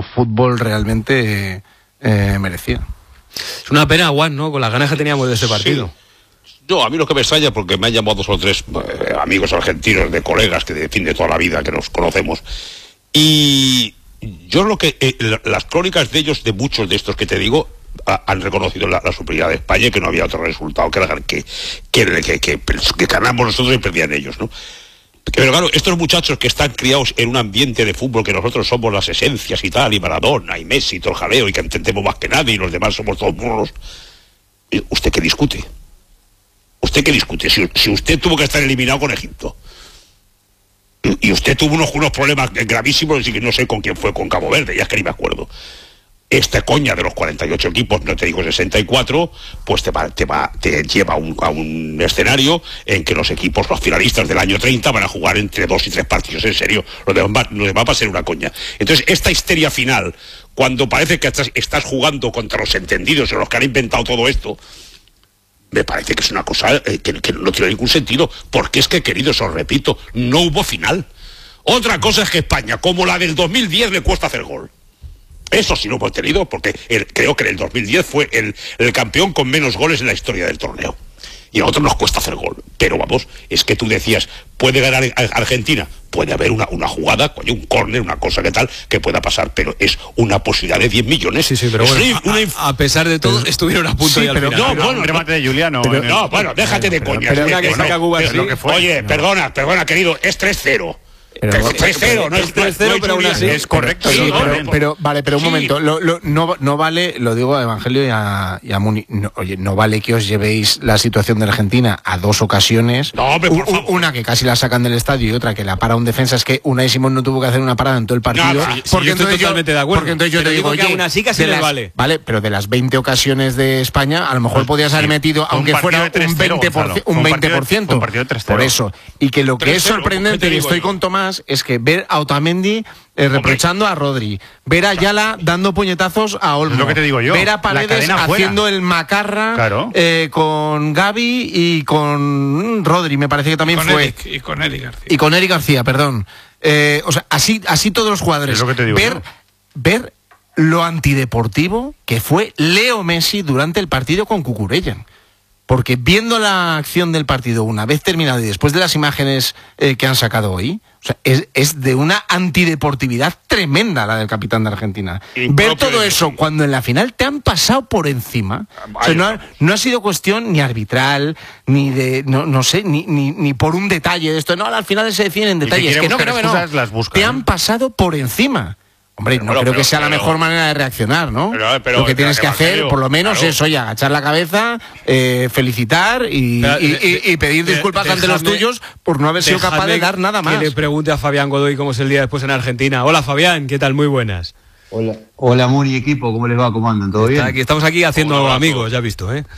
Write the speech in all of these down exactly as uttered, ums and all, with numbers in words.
su fútbol realmente eh, merecía. Es una pena, Juan, ¿no? Con las ganas que teníamos de ese partido. Sí. No, a mí lo que me extraña, porque me han llamado dos o tres eh, amigos argentinos, de colegas que de fin de toda la vida, que nos conocemos, y yo lo que, eh, las crónicas de ellos, de muchos de estos que te digo, a, han reconocido la, la superioridad de España y que no había otro resultado que, que, que, que, que, que ganamos nosotros y perdían ellos, ¿no? Pero claro, estos muchachos que están criados en un ambiente de fútbol que nosotros somos las esencias y tal, y Maradona, y Messi, y todo el jaleo, y que entendemos más que nadie, y los demás somos todos burros, ¿usted qué discute? ¿Usted qué discute? Si, si usted tuvo que estar eliminado con Egipto, y, y usted tuvo unos, unos problemas gravísimos, y que no sé con quién fue, con Cabo Verde, ya es que ni me acuerdo. Esta coña de los cuarenta y ocho equipos, no te digo sesenta y cuatro, pues te va, te va, te lleva a un, a un escenario en que los equipos, los finalistas del año treinta, van a jugar entre dos y tres partidos, en serio, lo demás, lo demás va a ser una coña. Entonces, esta histeria final, cuando parece que estás, estás jugando contra los entendidos, en los que han inventado todo esto, me parece que es una cosa eh, que, que no tiene ningún sentido, porque es que, queridos, os repito, no hubo final. Otra cosa es que España, como la del dos mil diez, le cuesta hacer gol. Eso sí lo hemos tenido, porque el, creo que en el dos mil diez fue el, el campeón con menos goles en la historia del torneo. Y a nosotros nos cuesta hacer gol. Pero vamos, es que tú decías, ¿puede ganar Argentina? Puede haber una, una jugada, coño, un córner, una cosa que tal, que pueda pasar, pero es una posibilidad de diez millones. Sí, sí, pero bueno, una, a, a pesar de todo, estuvieron a punto sí, y al pero, final. No, pero, bueno, un remate de Juliano. Pero, no, bueno, déjate de coña. Pero, pero, que saca Cuba, sí. Oye, perdona, perdona, querido, es tres cero. tres cero, no es tres cero, pero aún así es correcto. Sí, Sí, pero, pero, pero vale, pero un sí. momento, lo, lo, no, no vale, lo digo a Evangelio y a, y a Muni, no, oye, no vale que os llevéis la situación de Argentina a dos ocasiones, no, hombre, por favor. Una que casi la sacan del estadio y otra que la para un defensa. Es que Unai Simón no tuvo que hacer una parada en todo el partido, No, sí, sí, yo estoy totalmente yo, de acuerdo, porque entonces yo pero te digo, digo que oye, aún así casi de les las, vale. Vale, pero de las veinte ocasiones de España, a lo mejor podías haber sí, metido, aunque fuera un veinte por ciento, un veinte por ciento, por eso. Y que lo que es sorprendente, y estoy con Tomás, es que ver a Otamendi Eh, reprochando a Rodri, ver a Ayala dando puñetazos a Olmo, es lo que te digo yo, ver a Paredes haciendo el macarra, claro. eh, con Gavi y con Rodri, me parece que también con fue Eric, y con Eric García y con Eric García, perdón, eh, o sea, así, así todos los jugadores, es lo que te digo ver, yo. ver lo antideportivo que fue Leo Messi durante el partido con Cucurella. Porque viendo la acción del partido una vez terminado y después de las imágenes eh, que han sacado hoy, o sea, es, es de una antideportividad tremenda la del capitán de Argentina. Ver todo eso cuando en la final te han pasado por encima, o sea, no, ha, no ha sido cuestión ni arbitral, ni de, no, no sé, ni, ni, ni por un detalle de esto. No, al final se deciden en detalles. Si que no, que no, que no. Las buscan, te han pasado por encima. Hombre, no pero, creo pero, que sea pero, la mejor manera de reaccionar, ¿no? Pero, pero, lo que tienes que hacer, por lo menos, claro. es, oye, agachar la cabeza, eh, felicitar y, pero, y, de, y, y pedir de, disculpas de, ante los tuyos por no haber sido capaz de dar nada más. Que le pregunte a Fabián Godoy cómo es el día después en Argentina. Hola, Fabián, ¿qué tal? Muy buenas. Hola, hola Muni, equipo, ¿cómo les va? ¿Cómo andan? ¿Todo Está bien? Aquí, estamos aquí haciendo Hola, amigos, ya has visto, ¿eh?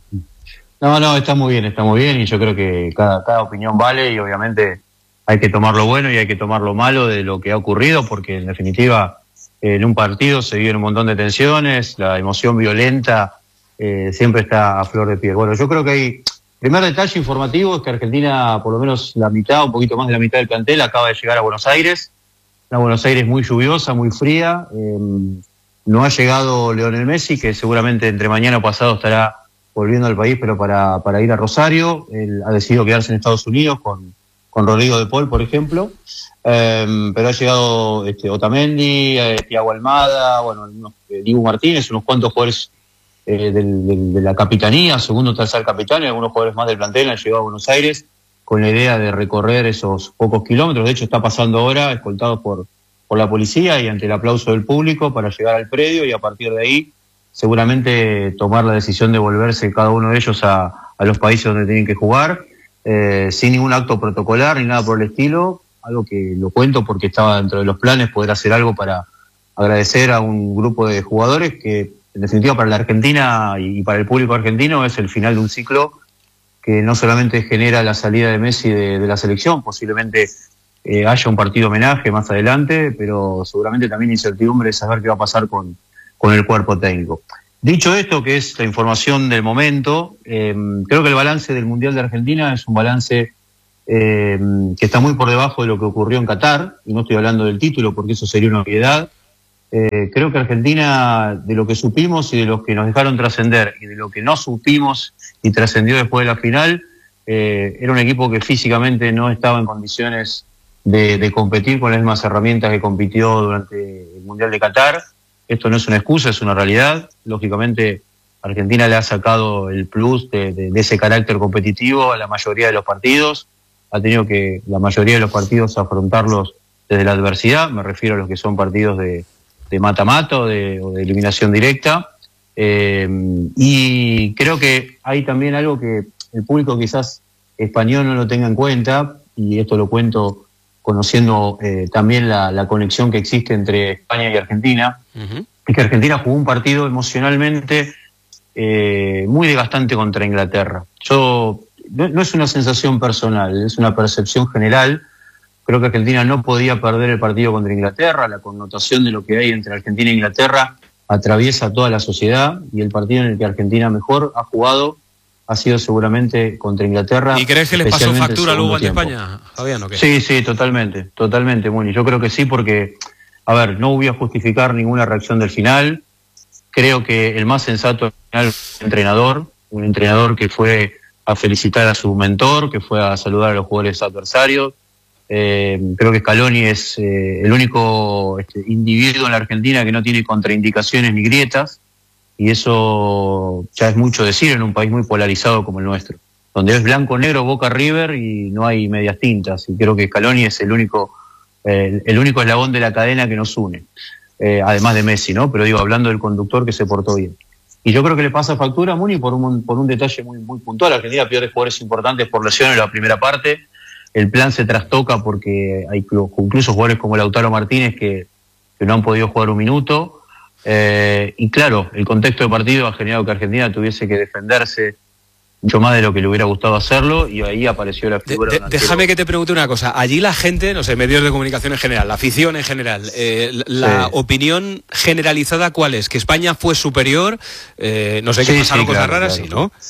No, no, está muy bien, está muy bien y yo creo que cada, cada opinión vale y obviamente hay que tomar lo bueno y hay que tomar lo malo de lo que ha ocurrido porque en definitiva en un partido se viven un montón de tensiones, la emoción violenta eh, siempre está a flor de piel. Bueno, yo creo que hay, primer detalle informativo es que Argentina, por lo menos la mitad, un poquito más de la mitad del plantel, acaba de llegar a Buenos Aires, una Buenos Aires muy lluviosa, muy fría, eh, no ha llegado Lionel Messi, que seguramente entre mañana o pasado estará volviendo al país, pero para, para ir a Rosario, él ha decidido quedarse en Estados Unidos con, con Rodrigo de Paul, por ejemplo. Um, pero ha llegado este, Otamendi, eh, Thiago Almada, bueno, unos, eh, Dibu Martínez, unos cuantos jugadores eh, del, del, de la capitanía, segundo, tercer capitán, y algunos jugadores más del plantel han llegado a Buenos Aires con la idea de recorrer esos pocos kilómetros. De hecho, está pasando ahora, escoltados por, por la policía y ante el aplauso del público para llegar al predio y a partir de ahí seguramente tomar la decisión de volverse cada uno de ellos a, a los países donde tienen que jugar, eh, sin ningún acto protocolar ni nada por el estilo. Algo que lo cuento porque estaba dentro de los planes poder hacer algo para agradecer a un grupo de jugadores que en definitiva para la Argentina y para el público argentino es el final de un ciclo que no solamente genera la salida de Messi de, de la selección, posiblemente eh, haya un partido homenaje más adelante, pero seguramente también incertidumbre de saber qué va a pasar con, con el cuerpo técnico. Dicho esto, que es la información del momento, eh, creo que el balance del Mundial de Argentina es un balance Eh, que está muy por debajo de lo que ocurrió en Qatar, y no estoy hablando del título porque eso sería una obviedad, Eh, creo que Argentina, de lo que supimos y de lo que nos dejaron trascender y de lo que no supimos y trascendió después de la final, eh, era un equipo que físicamente no estaba en condiciones de, de competir con las mismas herramientas que compitió durante el Mundial de Qatar. Esto no es una excusa, es una realidad. Lógicamente, Argentina le ha sacado el plus de, de, de ese carácter competitivo a la mayoría de los partidos. Ha tenido que, la mayoría de los partidos, afrontarlos desde la adversidad. Me refiero a los que son partidos de de mata-mata o de, o de eliminación directa, eh, y creo que hay también algo que el público quizás español no lo tenga en cuenta, y esto lo cuento conociendo eh, también la, la conexión que existe entre España y Argentina, uh-huh. es que Argentina jugó un partido emocionalmente eh, muy desgastante contra Inglaterra. Yo no, no es una sensación personal, es una percepción general. Creo que Argentina no podía perder el partido contra Inglaterra. La connotación de lo que hay entre Argentina e Inglaterra atraviesa toda la sociedad, y el partido en el que Argentina mejor ha jugado ha sido seguramente contra Inglaterra. ¿Y crees que les pasó factura luego ante España, Fabián, o qué? Sí, sí, totalmente, totalmente, Muni. Yo creo que sí, porque, a ver, no voy a justificar ninguna reacción del final. Creo que el más sensato al final fue el entrenador, un entrenador que fue a felicitar a su mentor, que fue a saludar a los jugadores adversarios. Eh, creo que Scaloni es eh, el único este, individuo en la Argentina que no tiene contraindicaciones ni grietas, y eso ya es mucho decir en un país muy polarizado como el nuestro, donde es blanco-negro, Boca-River y no hay medias tintas, y creo que Scaloni es el único eh, el único eslabón de la cadena que nos une, eh, además de Messi, ¿no? Pero digo, hablando del conductor que se portó bien. Y yo creo que le pasa factura a Muni por un, por un detalle muy, muy puntual. Argentina pierde jugadores importantes por lesiones en la primera parte. El plan se trastoca porque hay incluso jugadores como Lautaro Martínez que, que no han podido jugar un minuto. Eh, y claro, el contexto de partido ha generado que Argentina tuviese que defenderse mucho más de lo que le hubiera gustado hacerlo, y ahí apareció la figura. De, de, déjame que te pregunte una cosa. Allí la gente, no sé, medios de comunicación en general, la afición en general, eh, la sí. opinión generalizada, ¿cuál es? ¿Que España fue superior? Eh, no sé, sí, que pasaron sí, cosas claro, raras, claro. ¿Sí, no?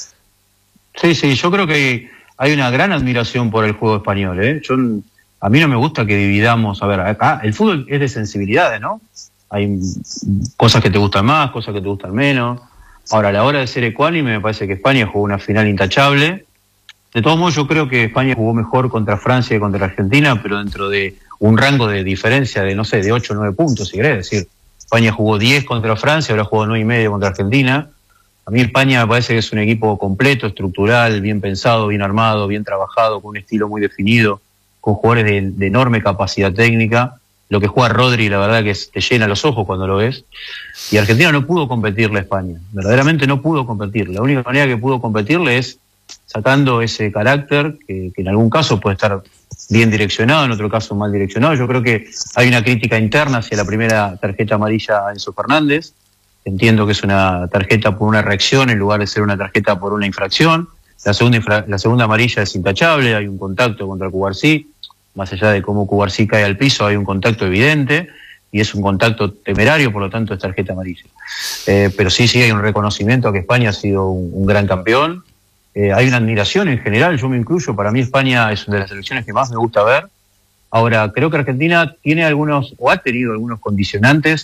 Sí, sí, yo creo que hay una gran admiración por el juego español, ¿eh? Yo, a mí no me gusta que dividamos. A ver, acá el fútbol es de sensibilidades, ¿no? Hay cosas que te gustan más, cosas que te gustan menos. Ahora, a la hora de ser ecuánime, me parece que España jugó una final intachable. De todos modos, yo creo que España jugó mejor contra Francia que contra Argentina, pero dentro de un rango de diferencia de, no sé, de ocho o nueve puntos, si querés decir. España jugó diez contra Francia, ahora jugó nueve y medio contra Argentina. A mí España me parece que es un equipo completo, estructural, bien pensado, bien armado, bien trabajado, con un estilo muy definido, con jugadores de, de enorme capacidad técnica. Lo que juega Rodri, la verdad que es, te llena los ojos cuando lo ves. Y Argentina no pudo competirle a España, verdaderamente no pudo competirle. La única manera que pudo competirle es sacando ese carácter que, que en algún caso puede estar bien direccionado, en otro caso mal direccionado. Yo creo que hay una crítica interna hacia la primera tarjeta amarilla a Enzo Fernández. Entiendo que es una tarjeta por una reacción en lugar de ser una tarjeta por una infracción. La segunda, infra, la segunda amarilla es intachable, hay un contacto contra Cubarsí. Más allá de cómo Cubarsí cae al piso, hay un contacto evidente, y es un contacto temerario, por lo tanto es tarjeta amarilla. Eh, pero sí, sí hay un reconocimiento a que España ha sido un, un gran campeón. Eh, hay una admiración en general, yo me incluyo, para mí España es una de las selecciones que más me gusta ver. Ahora, creo que Argentina tiene algunos, o ha tenido algunos condicionantes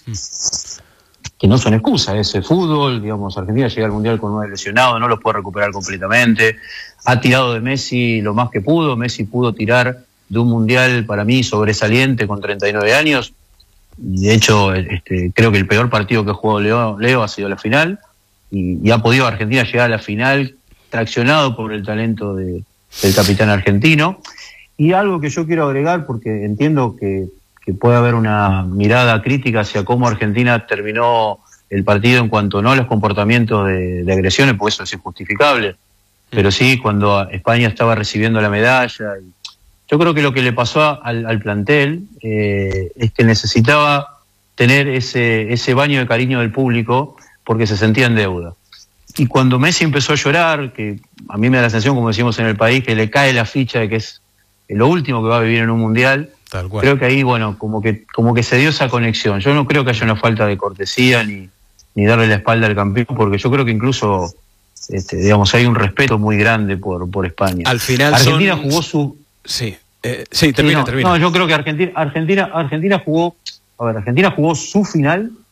que no son excusa. Ese fútbol, digamos, Argentina llega al Mundial con nueve lesionados, no los puede recuperar completamente. Ha tirado de Messi lo más que pudo, Messi pudo tirar de un Mundial para mí sobresaliente con treinta y nueve años. De hecho, este, creo que el peor partido que jugó Leo, Leo ha sido la final, y, y ha podido Argentina llegar a la final traccionado por el talento de, del capitán argentino. Y algo que yo quiero agregar, porque entiendo que, que puede haber una mirada crítica hacia cómo Argentina terminó el partido en cuanto no a los comportamientos de, de agresiones, porque eso es injustificable, pero sí cuando España estaba recibiendo la medalla. Yo creo que lo que le pasó al, al plantel eh, es que necesitaba tener ese, ese baño de cariño del público, porque se sentía en deuda. Y cuando Messi empezó a llorar, que a mí me da la sensación, como decimos en el país, que le cae la ficha de que es lo último que va a vivir en un mundial, tal cual. Creo que ahí, bueno, como que como que se dio esa conexión. Yo no creo que haya una falta de cortesía ni, ni darle la espalda al campeón, porque yo creo que incluso, este, digamos, hay un respeto muy grande por, por España. Al final Argentina son... jugó su... Sí, eh, sí, termina, sí, no, termina. No, yo creo que Argentina, Argentina, Argentina jugó a ver, Argentina jugó su final